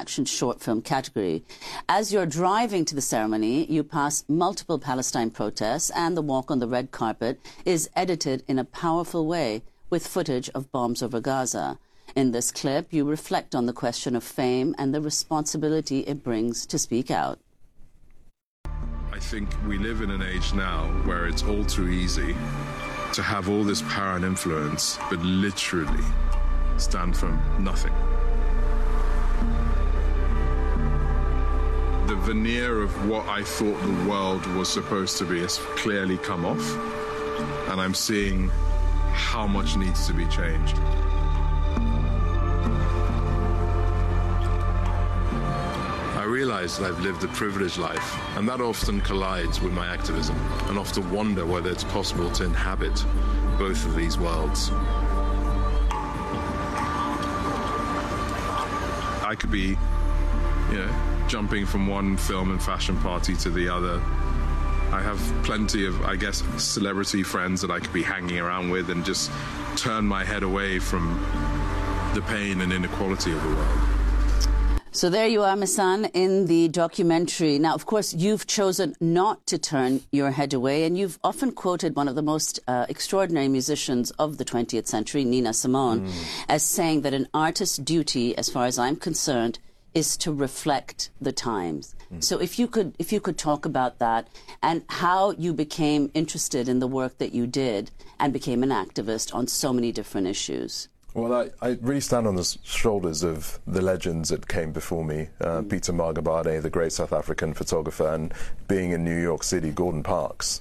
action short film category. As you're driving to the ceremony, you pass multiple Palestine protests, and the walk on the red carpet is edited in a powerful way with footage of bombs over Gaza. In this clip, you reflect on the question of fame and the responsibility it brings to speak out. I think we live in an age now where it's all too easy to have all this power and influence, but literally stand for nothing. The veneer of what I thought the world was supposed to be has clearly come off, and I'm seeing how much needs to be changed. I realize that I've lived a privileged life, and that often collides with my activism, and often wonder whether it's possible to inhabit both of these worlds. I could be, jumping from one film and fashion party to the other. I have plenty of, I guess, celebrity friends that I could be hanging around with and just turn my head away from the pain and inequality of the world. So there you are, Missan, in the documentary. Now, of course, you've chosen not to turn your head away, and you've often quoted one of the most extraordinary musicians of the 20th century, Nina Simone, as saying that an artist's duty, as far as I'm concerned, is to reflect the times. So if you could talk about that and how you became interested in the work that you did and became an activist on so many different issues. Well, I really stand on the shoulders of the legends that came before me. Peter Margabade, the great South African photographer, and being in New York City, Gordon Parks,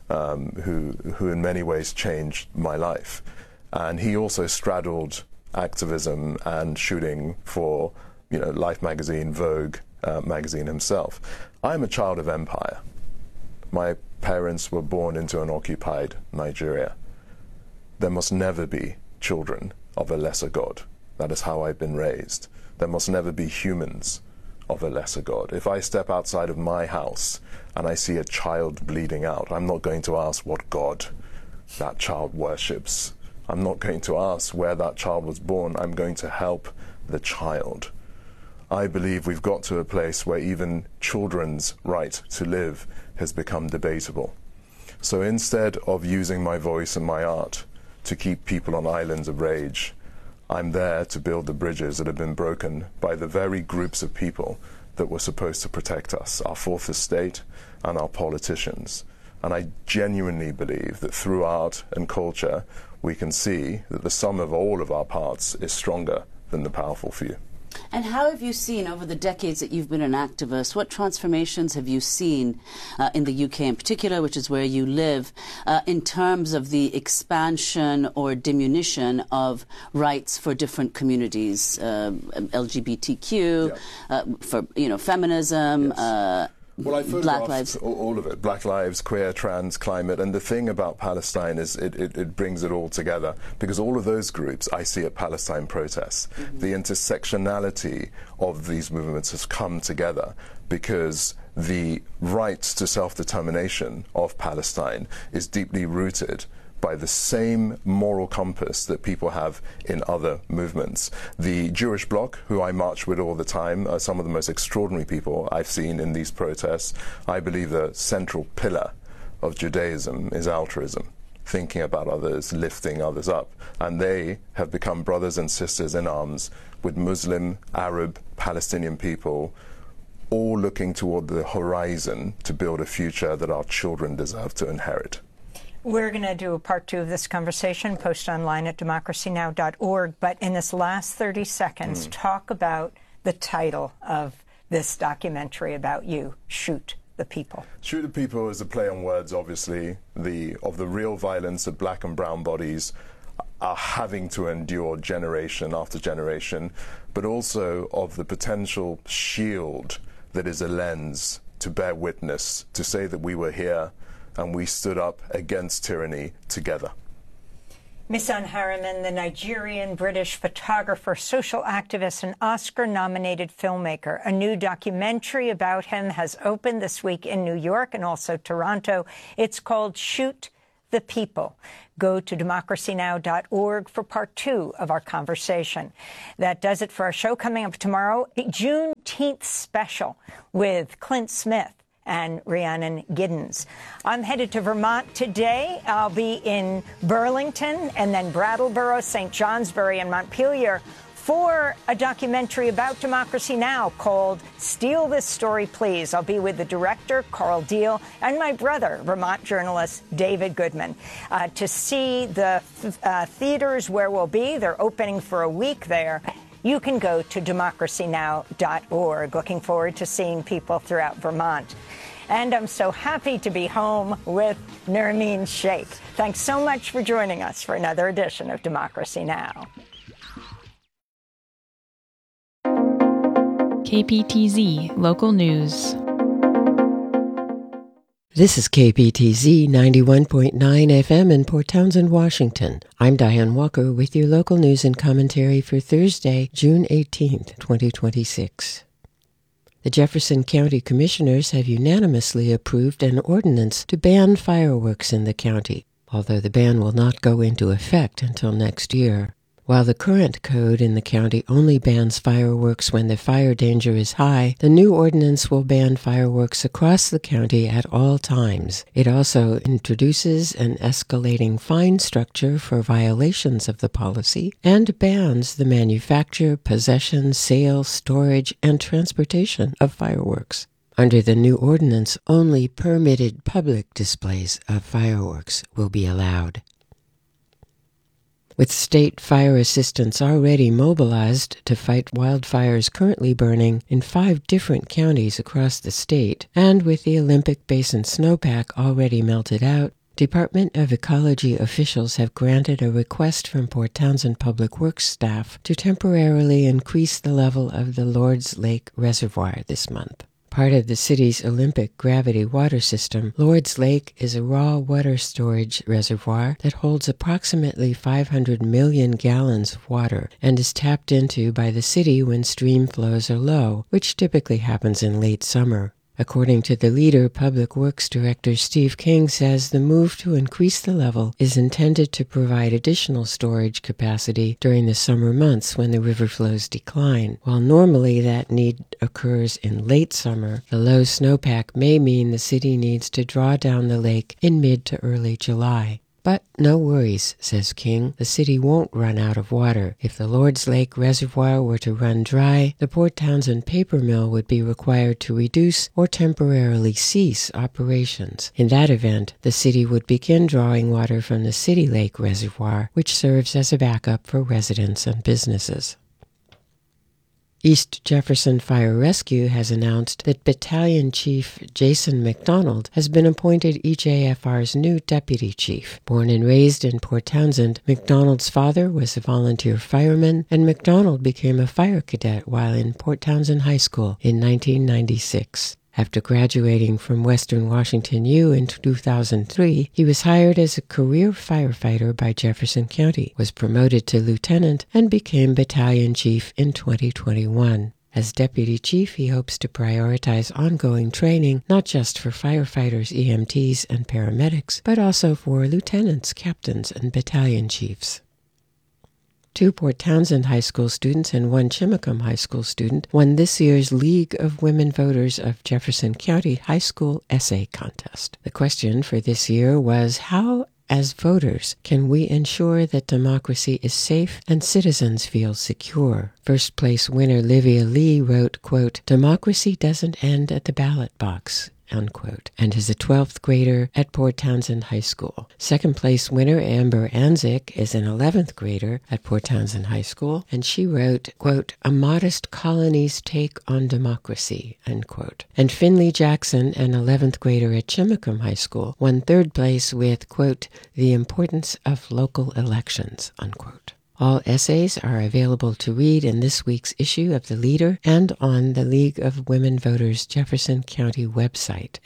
who in many ways changed my life. And he also straddled activism and shooting for, Life magazine, Vogue magazine himself. I'm a child of empire. My parents were born into an occupied Nigeria. There must never be children of a lesser God. That is how I've been raised. There must never be humans of a lesser God. If I step outside of my house and I see a child bleeding out, I'm not going to ask what God that child worships. I'm not going to ask where that child was born. I'm going to help the child. I believe we've got to a place where even children's right to live has become debatable. So instead of using my voice and my art to keep people on islands of rage, I'm there to build the bridges that have been broken by the very groups of people that were supposed to protect us, our fourth estate and our politicians. And I genuinely believe that through art and culture, we can see that the sum of all of our parts is stronger than the powerful few. And how have you seen, over the decades that you've been an activist, what transformations have you seen in the UK in particular, which is where you live, in terms of the expansion or diminution of rights for different communities, LGBTQ, for feminism, Yes. Well, I Black Lives, all of it. Black lives, queer, trans, climate. And the thing about Palestine is it brings it all together, because all of those groups I see at Palestine protests. The intersectionality of these movements has come together because the right to self-determination of Palestine is deeply rooted by the same moral compass that people have in other movements. The Jewish bloc, who I march with all the time, are some of the most extraordinary people I've seen in these protests. I believe the central pillar of Judaism is altruism, thinking about others, lifting others up. And they have become brothers and sisters in arms with Muslim, Arab, Palestinian people, all looking toward the horizon to build a future that our children deserve to inherit. We're going to do a part 2 of this conversation, post online at democracynow.org. But in this last 30 seconds, talk about the title of this documentary about you, Shoot the People. Shoot the People is a play on words, obviously, of the real violence that black and brown bodies are having to endure generation after generation, but also of the potential shield that is a lens to bear witness, to say that we were here and we stood up against tyranny together. Missan Harriman, the Nigerian-British photographer, social activist, and Oscar-nominated filmmaker. A new documentary about him has opened this week in New York and also Toronto. It's called Shoot the People. Go to democracynow.org for part 2 of our conversation. That does it for our show. Coming up tomorrow, June Juneteenth special with Clint Smith and Rhiannon Giddens. I'm headed to Vermont today. I'll be in Burlington and then Brattleboro, St. Johnsbury, and Montpelier for a documentary about Democracy Now! Called Steal This Story, Please. I'll be with the director, Carl Deal, and my brother, Vermont journalist David Goodman, to see the theaters where we'll be. They're opening for a week there. You can go to democracynow.org. Looking forward to seeing people throughout Vermont. And I'm so happy to be home with Nermeen Sheikh. Thanks so much for joining us for another edition of Democracy Now! KPTZ Local News. This is KPTZ 91.9 FM in Port Townsend, Washington. I'm Diane Walker with your local news and commentary for Thursday, June 18th, 2026. The Jefferson County Commissioners have unanimously approved an ordinance to ban fireworks in the county, although the ban will not go into effect until next year. While the current code in the county only bans fireworks when the fire danger is high, the new ordinance will ban fireworks across the county at all times. It also introduces an escalating fine structure for violations of the policy and bans the manufacture, possession, sale, storage, and transportation of fireworks. Under the new ordinance, only permitted public displays of fireworks will be allowed. With state fire assistance already mobilized to fight wildfires currently burning in 5 different counties across the state, and with the Olympic Basin snowpack already melted out, Department of Ecology officials have granted a request from Port Townsend Public Works staff to temporarily increase the level of the Lords Lake Reservoir this month. Part of the city's Olympic gravity water system, Lords Lake is a raw water storage reservoir that holds approximately 500 million gallons of water and is tapped into by the city when stream flows are low, which typically happens in late summer. According to the leader, Public Works Director Steve King says the move to increase the level is intended to provide additional storage capacity during the summer months when the river flows decline. While normally that need occurs in late summer, the low snowpack may mean the city needs to draw down the lake in mid to early July. But no worries, says King. The city won't run out of water. If the Lords Lake Reservoir were to run dry, the Port Townsend paper mill would be required to reduce or temporarily cease operations. In that event, the city would begin drawing water from the City Lake Reservoir, which serves as a backup for residents and businesses. East Jefferson Fire Rescue has announced that Battalion Chief Jason McDonald has been appointed EJFR's new deputy chief. Born and raised in Port Townsend, McDonald's father was a volunteer fireman, and McDonald became a fire cadet while in Port Townsend High School in 1996. After graduating from Western Washington U in 2003, he was hired as a career firefighter by Jefferson County, was promoted to lieutenant, and became battalion chief in 2021. As deputy chief, he hopes to prioritize ongoing training, not just for firefighters, EMTs, and paramedics, but also for lieutenants, captains, and battalion chiefs. 2 Port Townsend High School students and 1 Chimacum High School student won this year's League of Women Voters of Jefferson County High School Essay Contest. The question for this year was, how, as voters, can we ensure that democracy is safe and citizens feel secure? First place winner Livia Lee wrote, quote, "Democracy doesn't end at the ballot box," unquote, and is a 12th grader at Port Townsend High School. Second place winner Amber Anzik is an 11th grader at Port Townsend High School, and she wrote, quote, "A modest colony's take on democracy," unquote. And Finley Jackson, an 11th grader at Chimacum High School, won 3rd place with, quote, "The importance of local elections," unquote. All essays are available to read in this week's issue of The Leader and on the League of Women Voters Jefferson County website,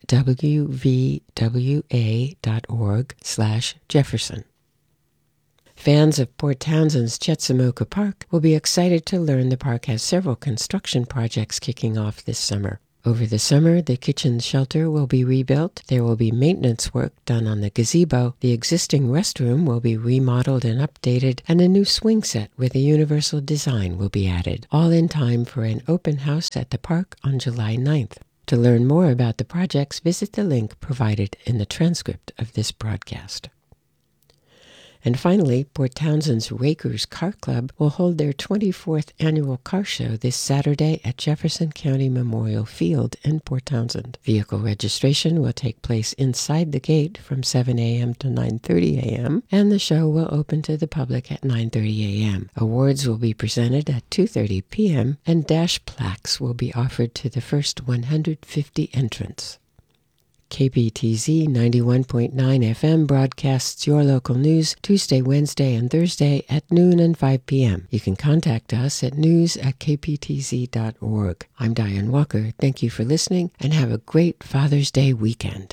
lwvwa.org/Jefferson. Fans of Port Townsend's Chetzemoka Park will be excited to learn the park has several construction projects kicking off this summer. Over the summer, the kitchen shelter will be rebuilt. There will be maintenance work done on the gazebo. The existing restroom will be remodeled and updated, and a new swing set with a universal design will be added, all in time for an open house at the park on July 9th. To learn more about the projects, visit the link provided in the transcript of this broadcast. And finally, Port Townsend's Rakers Car Club will hold their 24th annual car show this Saturday at Jefferson County Memorial Field in Port Townsend. Vehicle registration will take place inside the gate from 7 a.m. to 9:30 a.m., and the show will open to the public at 9:30 a.m. Awards will be presented at 2:30 p.m., and dash plaques will be offered to the first 150 entrants. KPTZ 91.9 FM broadcasts your local news Tuesday, Wednesday, and Thursday at noon and 5 p.m. You can contact us at news@kptz.org. I'm Diane Walker. Thank you for listening, and have a great Father's Day weekend.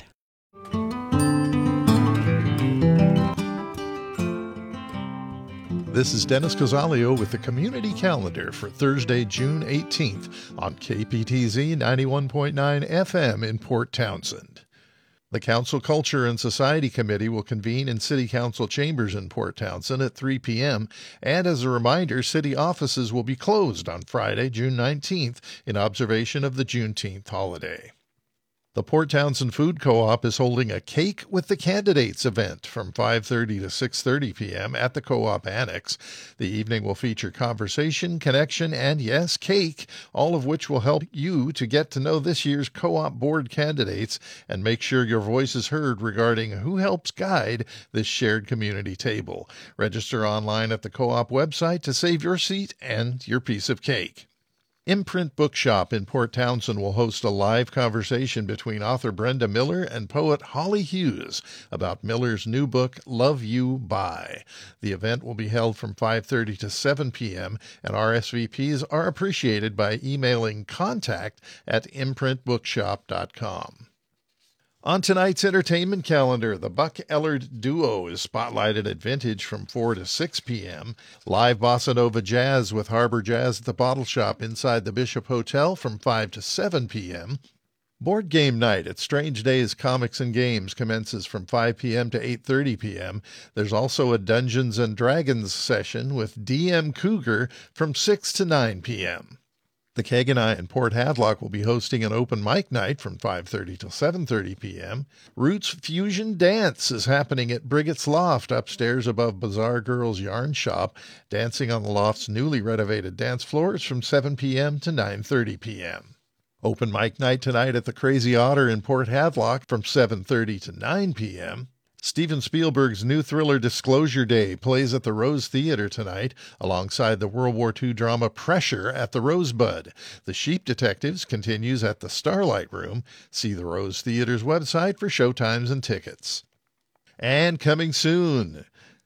This is Dennis Cosalio with the Community Calendar for Thursday, June 18th on KPTZ 91.9 FM in Port Townsend. The Council Culture and Society Committee will convene in City Council chambers in Port Townsend at 3 p.m., and as a reminder, city offices will be closed on Friday, June 19th, in observation of the Juneteenth holiday. The Port Townsend Food Co-op is holding a Cake with the Candidates event from 5:30 to 6:30 p.m. at the Co-op Annex. The evening will feature conversation, connection, and, yes, cake, all of which will help you to get to know this year's Co-op board candidates and make sure your voice is heard regarding who helps guide this shared community table. Register online at the Co-op website to save your seat and your piece of cake. Imprint Bookshop in Port Townsend will host a live conversation between author Brenda Miller and poet Holly Hughes about Miller's new book, Love You, Bye. The event will be held from 5:30 to 7 p.m., and RSVPs are appreciated by emailing contact@imprintbookshop.com. On tonight's entertainment calendar, the Buck Ellard Duo is spotlighted at Vintage from 4 to 6 p.m. Live Bossa Nova Jazz with Harbor Jazz at the Bottle Shop inside the Bishop Hotel from 5 to 7 p.m. Board Game Night at Strange Days Comics and Games commences from 5 p.m. to 8:30 p.m. There's also a Dungeons & Dragons session with DM Cougar from 6 to 9 p.m. The Keg and I in Port Hadlock will be hosting an open mic night from 5:30 till 7:30 p.m. Roots Fusion Dance is happening at Briggett's Loft upstairs above Bazaar Girls Yarn Shop. Dancing on the loft's newly renovated dance floors from 7 p.m. to 9:30 p.m. Open mic night tonight at the Crazy Otter in Port Hadlock from 7:30 to 9 p.m. Steven Spielberg's new thriller Disclosure Day plays at the Rose Theater tonight, alongside the World War II drama Pressure at the Rosebud. The Sheep Detectives continues at the Starlight Room. See the Rose Theater's website for showtimes and tickets. And coming soon,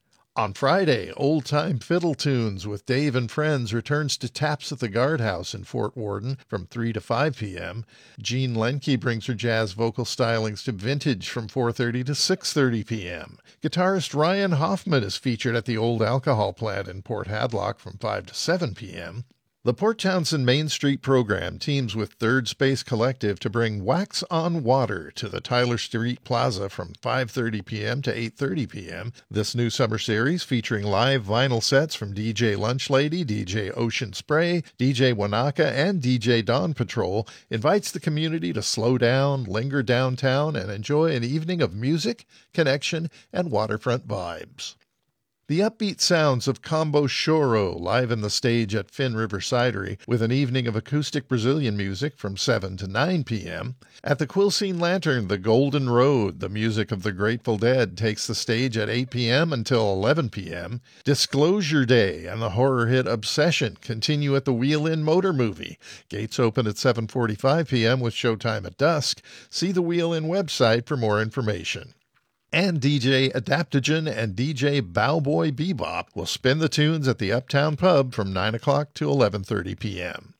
on Friday, Old Time Fiddle Tunes with Dave and Friends returns to Taps at the Guardhouse in Fort Worden from 3 to 5 p.m. Jean Lenke brings her jazz vocal stylings to Vintage from 4:30 to 6:30 p.m. Guitarist Ryan Hoffman is featured at the Old Alcohol Plant in Port Hadlock from 5 to 7 p.m. The Port Townsend Main Street program teams with Third Space Collective to bring Wax on Water to the Tyler Street Plaza from 5:30 p.m. to 8:30 p.m. This new summer series, featuring live vinyl sets from DJ Lunch Lady, DJ Ocean Spray, DJ Wanaka, and DJ Dawn Patrol, invites the community to slow down, linger downtown, and enjoy an evening of music, connection, and waterfront vibes. The upbeat sounds of Combo Choro liven the stage at Finn River Cidery with an evening of acoustic Brazilian music from 7 to 9 p.m. At the Quilcene Lantern, The Golden Road, the music of the Grateful Dead, takes the stage at 8 p.m. until 11 p.m. Disclosure Day and the horror hit Obsession continue at the Wheel Inn Motor Movie. Gates open at 7:45 p.m. with showtime at dusk. See the Wheel Inn website for more information. And DJ Adaptogen and DJ Bowboy Bebop will spin the tunes at the Uptown Pub from 9 o'clock to 11:30 p.m.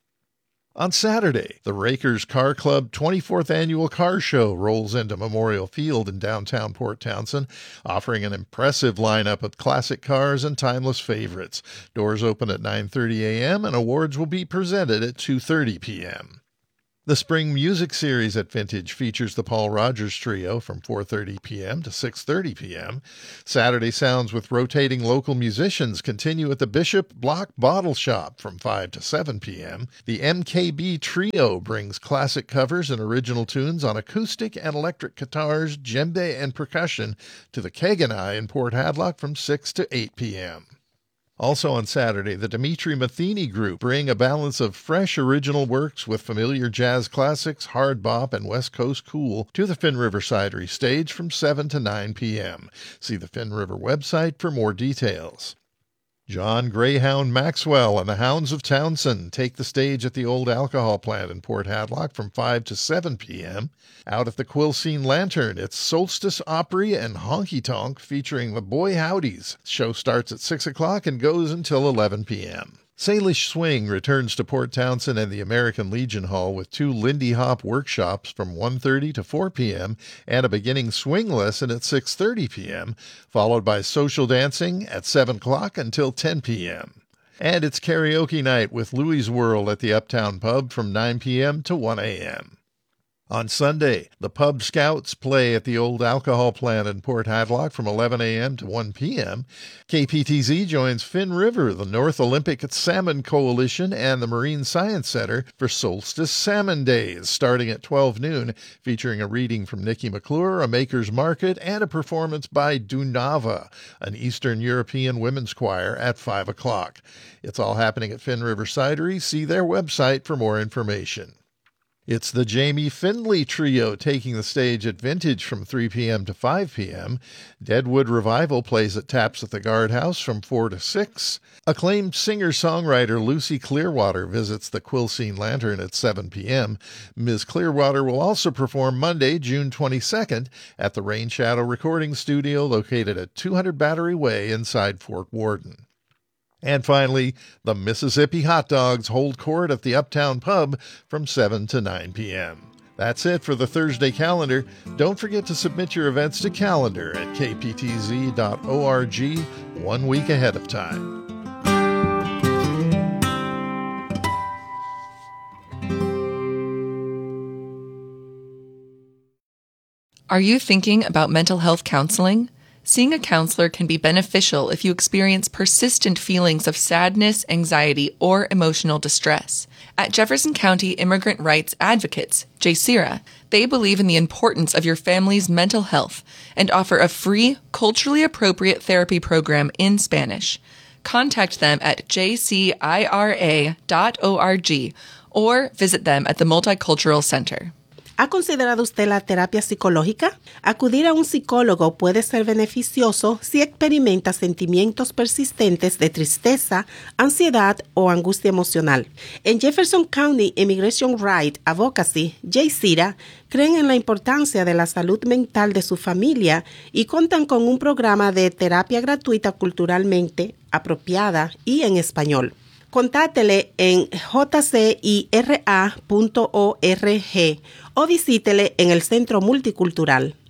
On Saturday, the Rakers Car Club 24th Annual Car Show rolls into Memorial Field in downtown Port Townsend, offering an impressive lineup of classic cars and timeless favorites. Doors open at 9:30 a.m. and awards will be presented at 2:30 p.m. The Spring Music Series at Vintage features the Paul Rogers Trio from 4:30 p.m. to 6:30 p.m. Saturday Sounds with rotating local musicians continue at the Bishop Block Bottle Shop from 5 to 7 p.m. The MKB Trio brings classic covers and original tunes on acoustic and electric guitars, djembe, and percussion to the Keganai in Port Hadlock from 6 to 8 p.m. Also on Saturday, the Dimitri Matheny Group bring a balance of fresh original works with familiar jazz classics, hard bop, and West Coast cool to the Finn River Cidery stage from 7 to 9 p.m. See the Finn River website for more details. John Greyhound Maxwell and the Hounds of Townsend take the stage at the Old Alcohol Plant in Port Hadlock from 5 to 7 p.m. Out at the Quilcene Lantern, it's Solstice Opry and Honky Tonk featuring the Boy Howdies. The show starts at 6 o'clock and goes until 11 p.m. Salish Swing returns to Port Townsend and the American Legion Hall with 2 Lindy Hop workshops from 1:30 to 4 p.m. and a beginning swing lesson at 6:30 p.m., followed by social dancing at 7 o'clock until 10 p.m. And it's karaoke night with Louie's World at the Uptown Pub from 9 p.m. to 1 a.m. On Sunday, the Pub Scouts play at the Old Alcohol Plant in Port Hadlock from 11 a.m. to 1 p.m. KPTZ joins Finn River, the North Olympic Salmon Coalition, and the Marine Science Center for Solstice Salmon Days, starting at 12 noon, featuring a reading from Nikki McClure, a maker's market, and a performance by Dunava, an Eastern European women's choir, at 5 o'clock. It's all happening at Finn River Cidery. See their website for more information. It's the Jamie Findlay Trio taking the stage at Vintage from 3 p.m. to 5 p.m. Deadwood Revival plays at Taps at the Guardhouse from 4 to 6. Acclaimed singer-songwriter Lucy Clearwater visits the Quilcene Lantern at 7 p.m. Ms. Clearwater will also perform Monday, June 22nd, at the Rain Shadow Recording Studio located at 200 Battery Way inside Fort Worden. And finally, the Mississippi Hot Dogs hold court at the Uptown Pub from 7 to 9 p.m. That's it for the Thursday calendar. Don't forget to submit your events to calendar at kptz.org 1 week ahead of time. Are you thinking about mental health counseling? Seeing a counselor can be beneficial if you experience persistent feelings of sadness, anxiety, or emotional distress. At Jefferson County Immigrant Rights Advocates, JCIRA, they believe in the importance of your family's mental health and offer a free, culturally appropriate therapy program in Spanish. Contact them at jcira.org or visit them at the Multicultural Center. ¿Ha considerado usted la terapia psicológica? Acudir a un psicólogo puede ser beneficioso si experimenta sentimientos persistentes de tristeza, ansiedad o angustia emocional. En Jefferson County Immigration Rights Advocacy, JCIRA, creen en la importancia de la salud mental de su familia y cuentan con un programa de terapia gratuita culturalmente apropiada y en español. Contáctele en jcira.org o visítele en el Centro Multicultural.